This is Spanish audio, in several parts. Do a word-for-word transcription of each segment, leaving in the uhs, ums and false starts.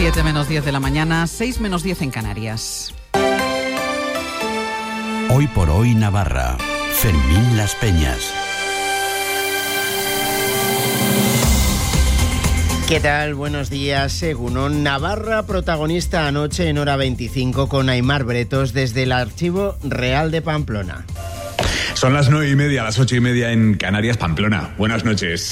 siete menos diez de la mañana, seis menos diez en Canarias. Hoy por hoy Navarra. Fermín Las Peñas. ¿Qué tal? Buenos días. Según Navarra, protagonista anoche en Hora veinticinco con Aimar Bretos desde el Archivo Real de Pamplona. Son las nueve y media, las ocho y media en Canarias, Pamplona. Buenas noches.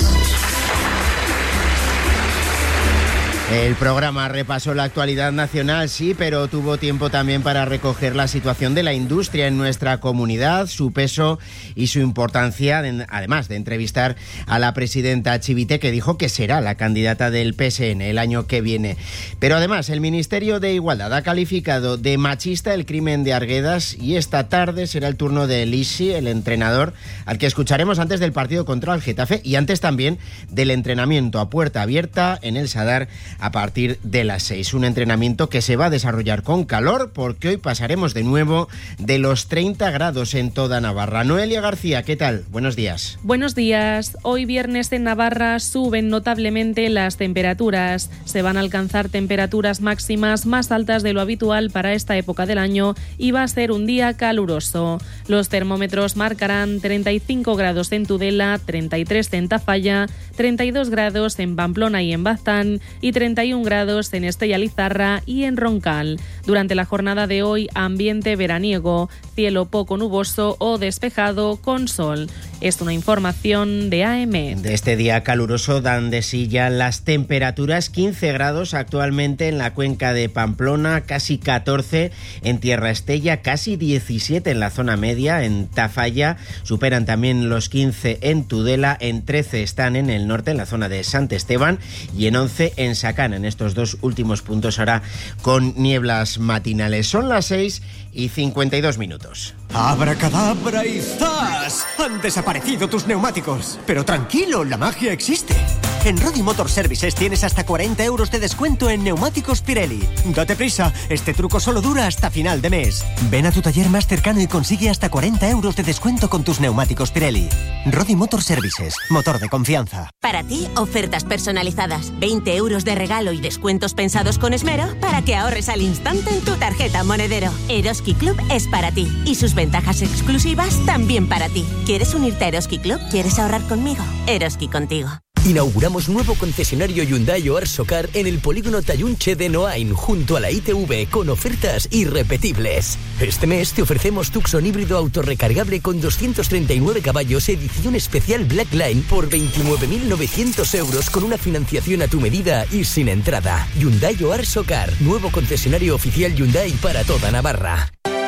El programa repasó la actualidad nacional, sí, pero tuvo tiempo también para recoger la situación de la industria en nuestra comunidad, su peso y su importancia, además de entrevistar a la presidenta Chivite, que dijo que será la candidata del P S N el año que viene. Pero además, el Ministerio de Igualdad ha calificado de machista el crimen de Arguedas y esta tarde será el turno de Lisi, el entrenador, al que escucharemos antes del partido contra el Getafe y antes también del entrenamiento a puerta abierta en el Sadar a partir de las seis. Un entrenamiento que se va a desarrollar con calor porque hoy pasaremos de nuevo de los treinta grados en toda Navarra. Noelia García, ¿qué tal? Buenos días. Buenos días. Hoy viernes en Navarra suben notablemente las temperaturas. Se van a alcanzar temperaturas máximas más altas de lo habitual para esta época del año y va a ser un día caluroso. Los termómetros marcarán treinta y cinco grados en Tudela, treinta y tres en Tafalla, treinta y dos grados en Pamplona y en Baztán y treinta y un grados en Estella Lizarra y en Roncal. Durante la jornada de hoy, ambiente veraniego, cielo poco nuboso o despejado con sol. Es una información de A M. De este día caluroso dan de sí ya las temperaturas, quince grados actualmente en la cuenca de Pamplona, casi catorce en Tierra Estella, casi diecisiete en la zona media, en Tafalla, superan también los quince en Tudela, en trece están en el norte, en la zona de Sant Esteban, y en once en Sacana, en estos dos últimos puntos ahora con nieblas matinales. Son las seis y cincuenta y dos minutos. ¡Abracadabra y zas! Han desaparecido tus neumáticos. Pero tranquilo, la magia existe. En Rodi Motor Services tienes hasta cuarenta euros de descuento en neumáticos Pirelli. Date prisa, este truco solo dura hasta final de mes. Ven a tu taller más cercano y consigue hasta cuarenta euros de descuento con tus neumáticos Pirelli. Rodi Motor Services, motor de confianza. Para ti, ofertas personalizadas, veinte euros de regalo y descuentos pensados con esmero para que ahorres al instante en tu tarjeta Monedero. Eroski Club es para ti y sus ventajas exclusivas también para ti. ¿Quieres unirte a Eroski Club? ¿Quieres ahorrar conmigo? Eroski contigo. Inauguramos nuevo concesionario Hyundai Oar Socar en el polígono Tallunche de Noain, junto a la I T V, con ofertas irrepetibles. Este mes te ofrecemos Tucson híbrido autorrecargable con doscientos treinta y nueve caballos, edición especial Black Line, por veintinueve mil novecientos euros, con una financiación a tu medida y sin entrada. Hyundai Oar Socar, nuevo concesionario oficial Hyundai para toda Navarra.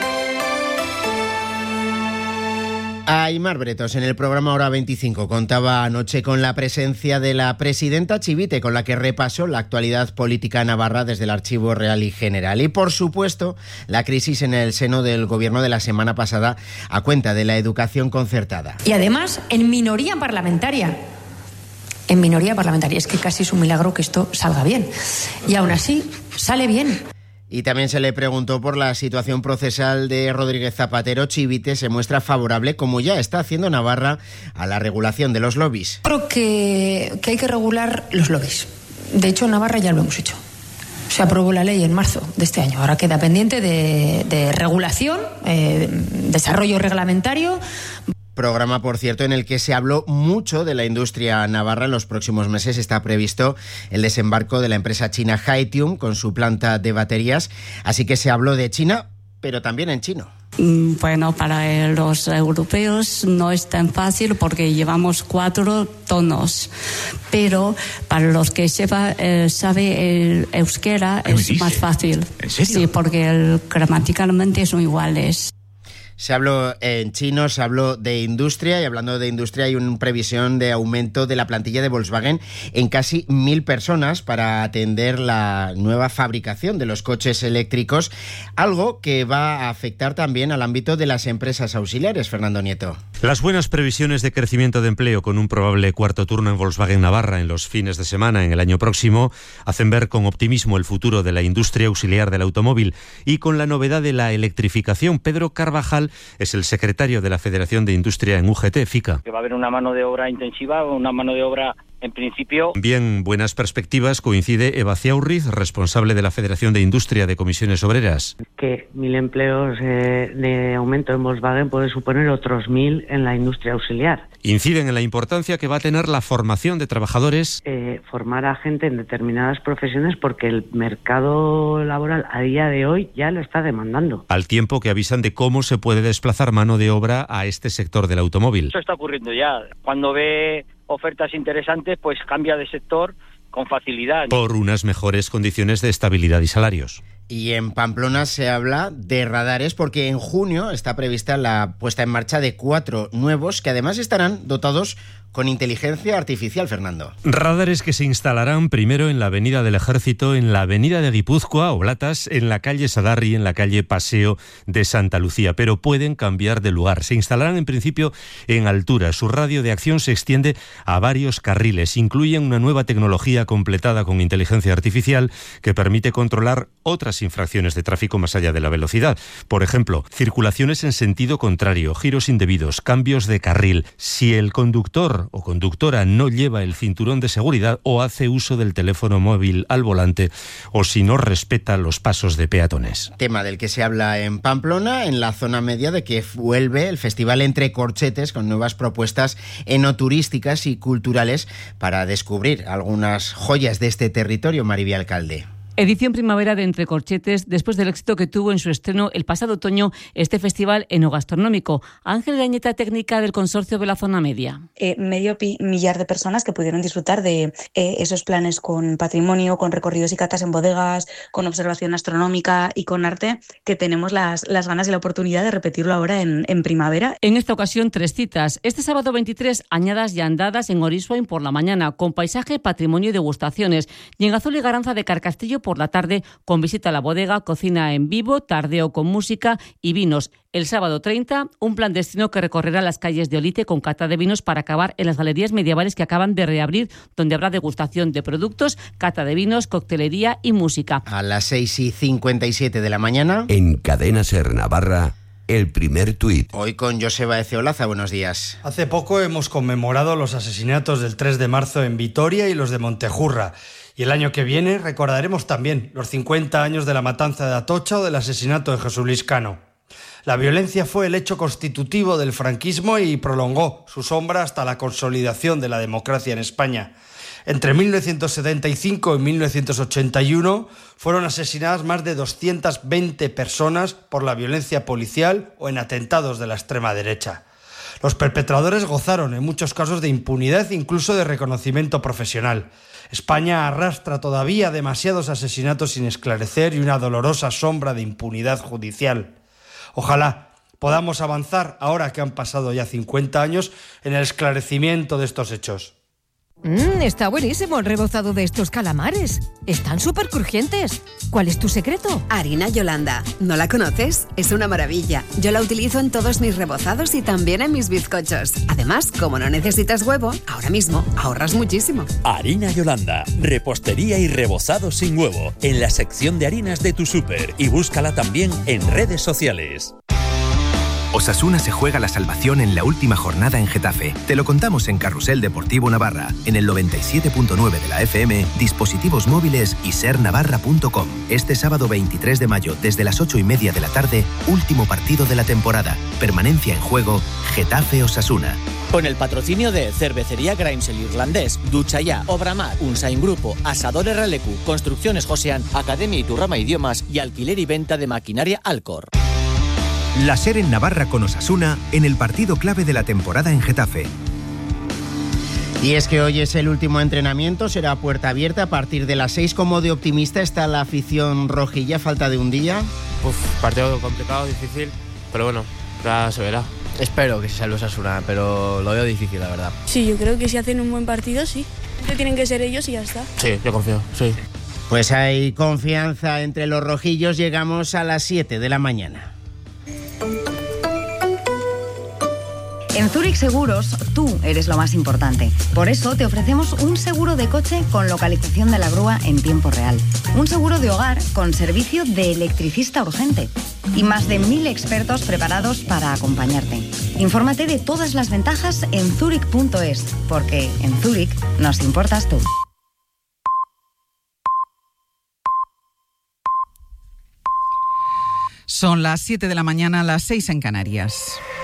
Aimar Bretos en el programa Hora veinticinco contaba anoche con la presencia de la presidenta Chivite, con la que repasó la actualidad política navarra desde el Archivo Real y General. Y, por supuesto, la crisis en el seno del gobierno de la semana pasada a cuenta de la educación concertada. Y además, en minoría parlamentaria. En minoría parlamentaria. Es que casi es un milagro que esto salga bien. Y aún así, sale bien. Y también se le preguntó por la situación procesal de Rodríguez Zapatero. Chivite se muestra favorable, como ya está haciendo Navarra, a la regulación de los lobbies. Creo que, que hay que regular los lobbies. De hecho, en Navarra ya lo hemos hecho. Se aprobó la ley en marzo de este año. Ahora queda pendiente de, de regulación, eh, desarrollo reglamentario. Programa, por cierto, en el que se habló mucho de la industria navarra. En los próximos meses está previsto el desembarco de la empresa china Haitium con su planta de baterías. Así que se habló de China, pero también en chino. Bueno, para los europeos no es tan fácil porque llevamos cuatro tonos, pero para los que sepa, eh, sabe el euskera es más fácil. ¿En serio? Sí, porque el, gramaticalmente son iguales. Se habló en chino, se habló de industria, y hablando de industria hay una previsión de aumento de la plantilla de Volkswagen en casi mil personas para atender la nueva fabricación de los coches eléctricos, algo que va a afectar también al ámbito de las empresas auxiliares. Fernando Nieto. Las buenas previsiones de crecimiento de empleo con un probable cuarto turno en Volkswagen Navarra en los fines de semana en el año próximo hacen ver con optimismo el futuro de la industria auxiliar del automóvil, y con la novedad de la electrificación. Pedro Carvajal es el secretario de la Federación de Industria en U G T, FICA. Que va a haber una mano de obra intensiva, una mano de obra en principio... Bien, buenas perspectivas. Coincide Eva Ciaurriz, responsable de la Federación de Industria de Comisiones Obreras. Que mil empleos eh, de aumento en Volkswagen puede suponer otros mil en la industria auxiliar. Inciden en la importancia que va a tener la formación de trabajadores. Eh, formar a gente en determinadas profesiones porque el mercado laboral a día de hoy ya lo está demandando. Al tiempo que avisan de cómo se puede desplazar mano de obra a este sector del automóvil. Eso está ocurriendo ya. Cuando ve ofertas interesantes, pues cambia de sector con facilidad. Por unas mejores condiciones de estabilidad y salarios. Y en Pamplona se habla de radares porque en junio está prevista la puesta en marcha de cuatro nuevos que además estarán dotados con inteligencia artificial, Fernando. Radares que se instalarán primero en la Avenida del Ejército, en la Avenida de Guipúzcoa, Oblatas, en la calle Sadarri y en la calle Paseo de Santa Lucía, pero pueden cambiar de lugar. Se instalarán en principio en altura. Su radio de acción se extiende a varios carriles. Incluyen una nueva tecnología completada con inteligencia artificial que permite controlar otras infracciones de tráfico más allá de la velocidad. Por ejemplo, circulaciones en sentido contrario, giros indebidos, cambios de carril. Si el conductor o conductora no lleva el cinturón de seguridad o hace uso del teléfono móvil al volante o si no respeta los pasos de peatones. Tema del que se habla en Pamplona, en la zona media, de que vuelve el Festival Entre Corchetes con nuevas propuestas enoturísticas y culturales para descubrir algunas joyas de este territorio. Maribel Alcalde. Edición primavera de Entre Corchetes, después del éxito que tuvo en su estreno el pasado otoño este festival enogastronómico. Ángel Gañeta, técnica del consorcio de la zona media. Eh, medio pi- millar de personas que pudieron disfrutar de eh, esos planes con patrimonio, con recorridos y catas en bodegas, con observación astronómica y con arte, que tenemos las, las ganas y la oportunidad de repetirlo ahora en, en primavera. En esta ocasión, tres citas. Este sábado veintitrés, añadas y andadas en Orissuain por la mañana, con paisaje, patrimonio y degustaciones. Y en Azul y Garanza de Carcastillo por la tarde, con visita a la bodega, cocina en vivo, tardeo con música y vinos. El sábado treinta, un plan destino que recorrerá las calles de Olite con cata de vinos para acabar en las galerías medievales que acaban de reabrir, donde habrá degustación de productos, cata de vinos, coctelería y música. A las seis y cincuenta y siete de la mañana. En Cadena Ser Navarra, el primer tuit. Hoy con Joseba Eceolaza, buenos días. Hace poco hemos conmemorado los asesinatos del tres de marzo en Vitoria y los de Montejurra. Y el año que viene recordaremos también los cincuenta años de la matanza de Atocha o del asesinato de Jesús Luis Cano. La violencia fue el hecho constitutivo del franquismo y prolongó su sombra hasta la consolidación de la democracia en España. Entre mil novecientos setenta y cinco y mil novecientos ochenta y uno fueron asesinadas más de doscientas veinte personas por la violencia policial o en atentados de la extrema derecha. Los perpetradores gozaron en muchos casos de impunidad, incluso de reconocimiento profesional. España arrastra todavía demasiados asesinatos sin esclarecer y una dolorosa sombra de impunidad judicial. Ojalá podamos avanzar, ahora que han pasado ya cincuenta años, en el esclarecimiento de estos hechos. Mmm, está buenísimo el rebozado de estos calamares. Están súper crujientes. ¿Cuál es tu secreto? Harina Yolanda. ¿No la conoces? Es una maravilla. Yo la utilizo en todos mis rebozados y también en mis bizcochos. Además, como no necesitas huevo, ahora mismo ahorras muchísimo. Harina Yolanda. Repostería y rebozado sin huevo. En la sección de harinas de tu súper. Y búscala también en redes sociales. Osasuna se juega la salvación en la última jornada en Getafe. Te lo contamos en Carrusel Deportivo Navarra, en el noventa y siete punto nueve de la F M, dispositivos móviles y ser navarra punto com. Este sábado veintitrés de mayo, desde las ocho y media de la tarde, último partido de la temporada. Permanencia en juego, Getafe-Osasuna. Con el patrocinio de Cervecería Grimes el Irlandés, Ducha Ya, Obramar, Unsain Grupo, Asadores Relecu, Construcciones Josean, Academia Iturrama Idiomas y Alquiler y Venta de Maquinaria Alcor. La SER en Navarra con Osasuna en el partido clave de la temporada en Getafe. Y es que hoy es el último entrenamiento, será a puerta abierta a partir de las seis. Como de optimista está la afición rojilla, falta de un día. Uf, partido complicado, difícil, pero bueno, ya se verá. Espero que se salve Osasuna, pero lo veo difícil, la verdad. Sí, yo creo que si hacen un buen partido, sí. Que tienen que ser ellos y ya está. Sí, yo confío, sí. Pues hay confianza entre los rojillos, llegamos a las siete de la mañana. En Zurich Seguros, tú eres lo más importante. Por eso te ofrecemos un seguro de coche con localización de la grúa en tiempo real. Un seguro de hogar con servicio de electricista urgente. Y más de mil expertos preparados para acompañarte. Infórmate de todas las ventajas en zurich punto es, porque en Zurich nos importas tú. Son las siete de la mañana, las seis en Canarias.